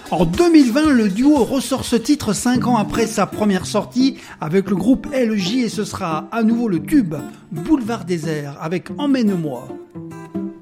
En 2020, le duo ressort ce titre 5 ans après sa première sortie avec le groupe LJ et ce sera à nouveau le tube Boulevard Désert avec Emmène-moi.